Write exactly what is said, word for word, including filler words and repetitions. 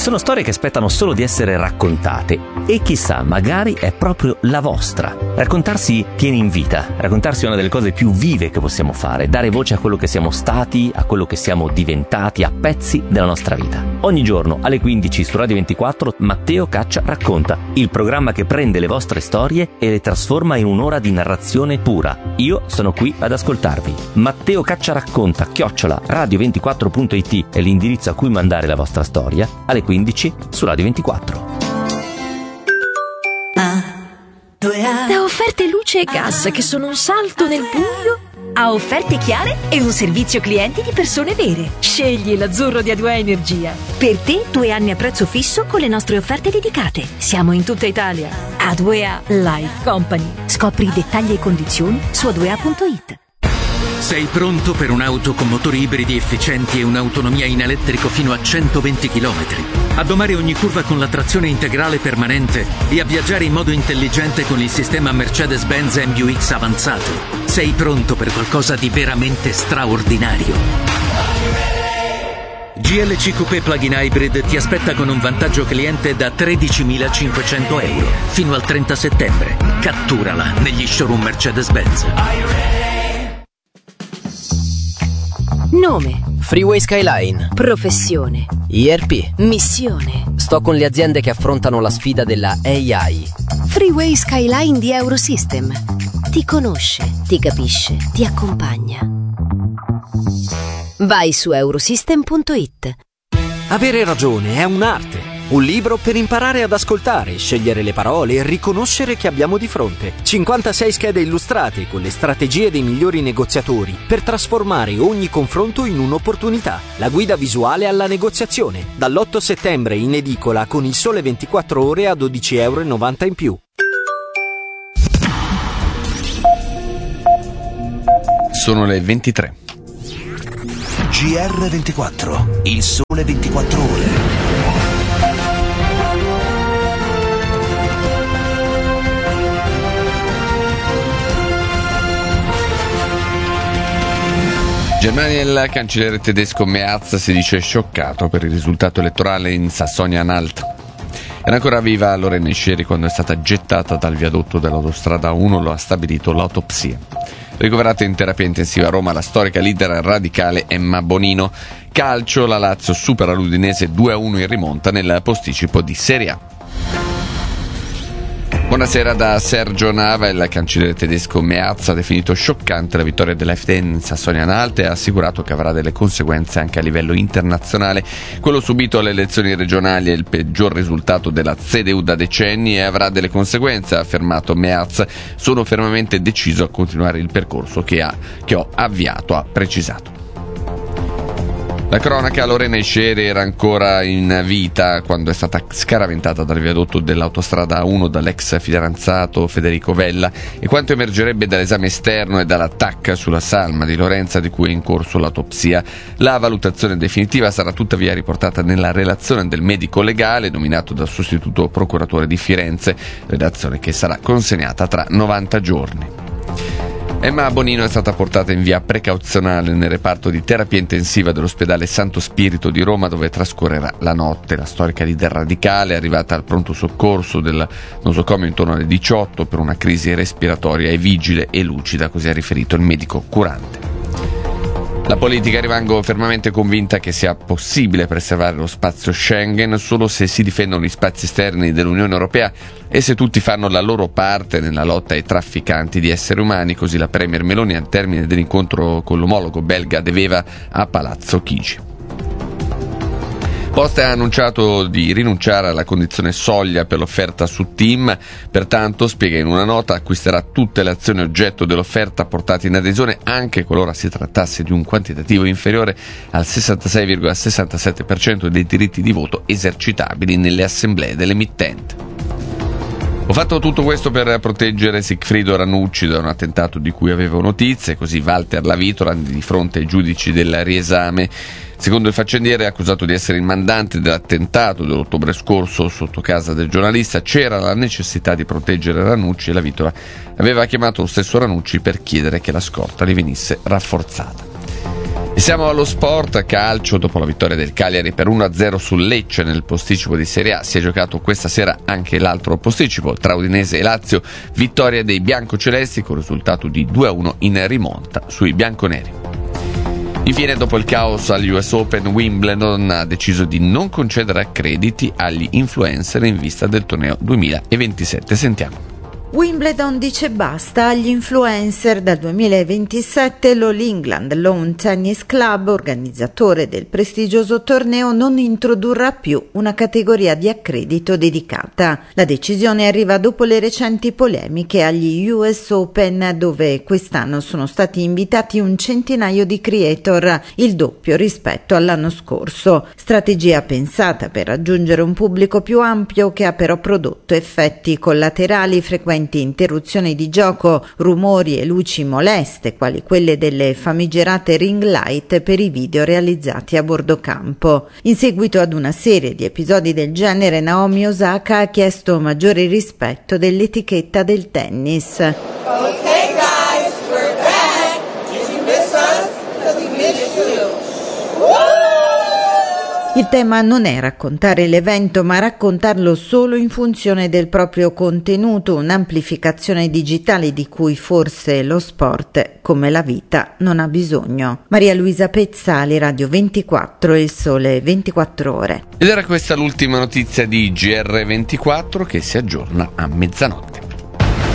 sono storie che aspettano solo di essere raccontate e chissà, magari è proprio la vostra. Raccontarsi tiene in vita, raccontarsi è una delle cose più vive che possiamo fare, dare voce a quello che siamo stati, a quello che siamo diventati, a pezzi della nostra vita. Ogni giorno alle quindici su Radio ventiquattro Matteo Caccia racconta, il programma che prende le vostre storie e le trasforma in un'ora di narrazione pura. Io sono qui ad ascoltarvi. Matteo Caccia racconta, chiocciola radio ventiquattro punto it è l'indirizzo a cui mandare la vostra storia, alle quindici su Radio ventiquattro. Da offerte luce e gas che sono un salto nel buio a offerte chiare e un servizio clienti di persone vere. Scegli l'azzurro di A due A Energia. Per te due anni a prezzo fisso con le nostre offerte dedicate. Siamo in tutta Italia. A due A Life Company. Scopri i dettagli e condizioni su a due a punto it. Sei pronto per un'auto con motori ibridi efficienti e un'autonomia in elettrico fino a centoventi chilometri? A domare ogni curva con la trazione integrale permanente e a viaggiare in modo intelligente con il sistema Mercedes-Benz M U X avanzato? Sei pronto per qualcosa di veramente straordinario? G L C Coupé Plug-in Hybrid ti aspetta con un vantaggio cliente da tredicimilacinquecento euro fino al trenta settembre. Catturala negli showroom Mercedes-Benz. Nome. Freeway Skyline. Professione. I R P. Missione. Sto con le aziende che affrontano la sfida della A I. Freeway Skyline di Eurosystem. Ti conosce, ti capisce, ti accompagna. Vai su eurosystem punto it. Avere ragione è un'arte. Un libro per imparare ad ascoltare, scegliere le parole e riconoscere chi abbiamo di fronte. cinquantasei schede illustrate con le strategie dei migliori negoziatori per trasformare ogni confronto in un'opportunità. La guida visuale alla negoziazione. Dall'otto settembre in edicola con Il Sole ventiquattro Ore a dodici euro e novanta in più. Sono le ventitré. G R ventiquattro. Il Sole ventiquattro Ore. Germania, il cancelliere tedesco Merz si dice scioccato per il risultato elettorale in Sassonia-Anhalt. Era ancora viva Lorena Iscieri quando è stata gettata dal viadotto dell'autostrada uno, lo ha stabilito l'autopsia. Ricoverata in terapia intensiva a Roma la storica leader radicale Emma Bonino. Calcio, la Lazio supera l'Udinese due a uno in rimonta nel posticipo di Serie A. Buonasera da Sergio Nava. Il cancelliere tedesco Merz ha definito scioccante la vittoria dell'A F D in Sassonia-Anhalt e ha assicurato che avrà delle conseguenze anche a livello internazionale. Quello subito alle elezioni regionali è il peggior risultato della C D U da decenni e avrà delle conseguenze, ha affermato Merz. Sono fermamente deciso a continuare il percorso che, ha, che ho avviato, ha precisato. La cronaca, Lorena Iscieri era ancora in vita quando è stata scaraventata dal viadotto dell'autostrada uno dall'ex fidanzato Federico Vella e quanto emergerebbe dall'esame esterno e dall'attacco sulla salma di Lorenza di cui è in corso l'autopsia. La valutazione definitiva sarà tuttavia riportata nella relazione del medico legale nominato dal sostituto procuratore di Firenze, redazione che sarà consegnata tra novanta giorni. Emma Bonino è stata portata in via precauzionale nel reparto di terapia intensiva dell'ospedale Santo Spirito di Roma, dove trascorrerà la notte. La storica leader radicale è arrivata al pronto soccorso del nosocomio intorno alle diciotto per una crisi respiratoria e vigile e lucida, così ha riferito il medico curante. La politica, rimango fermamente convinta che sia possibile preservare lo spazio Schengen solo se si difendono gli spazi esterni dell'Unione Europea e se tutti fanno la loro parte nella lotta ai trafficanti di esseri umani, così la Premier Meloni al termine dell'incontro con l'omologo belga De Veva a Palazzo Chigi. Poste ha annunciato di rinunciare alla condizione soglia per l'offerta su TIM, pertanto, spiega in una nota, acquisterà tutte le azioni oggetto dell'offerta portate in adesione anche qualora si trattasse di un quantitativo inferiore al sessantasei virgola sessantasette per cento dei diritti di voto esercitabili nelle assemblee dell'emittente. Ho fatto tutto questo per proteggere Sigfrido Ranucci da un attentato di cui avevo notizie, così Walter Lavitola di fronte ai giudici del riesame. Secondo il faccendiere, accusato di essere il mandante dell'attentato dell'ottobre scorso sotto casa del giornalista, c'era la necessità di proteggere Ranucci e Lavitola aveva chiamato lo stesso Ranucci per chiedere che la scorta gli venisse rafforzata. E siamo allo sport, calcio. Dopo la vittoria del Cagliari per uno a zero sul Lecce nel posticipo di Serie A, si è giocato questa sera anche l'altro posticipo tra Udinese e Lazio, vittoria dei biancocelesti con risultato di due a uno in rimonta sui bianconeri. Infine, dopo il caos agli U S Open, Wimbledon ha deciso di non concedere accrediti agli influencer in vista del torneo duemilaventisette. Sentiamo. Wimbledon dice basta agli influencer. Dal duemilaventisette l'All England Lawn Tennis Club, organizzatore del prestigioso torneo, non introdurrà più una categoria di accredito dedicata. La decisione arriva dopo le recenti polemiche agli U S Open, dove quest'anno sono stati invitati un centinaio di creator, il doppio rispetto all'anno scorso. Strategia pensata per raggiungere un pubblico più ampio, che ha però prodotto effetti collaterali frequenti, interruzioni di gioco, rumori e luci moleste, quali quelle delle famigerate ring light per i video realizzati a bordo campo. In seguito ad una serie di episodi del genere, Naomi Osaka ha chiesto maggiore rispetto dell'etichetta del tennis. Okay guys, we're back. Did you miss us? Because we missed you. Il tema non è raccontare l'evento, ma raccontarlo solo in funzione del proprio contenuto, un'amplificazione digitale di cui forse lo sport, come la vita, non ha bisogno. Maria Luisa Pezzali, Radio ventiquattro e Il Sole ventiquattro Ore. Ed era questa l'ultima notizia di G R ventiquattro, che si aggiorna a mezzanotte.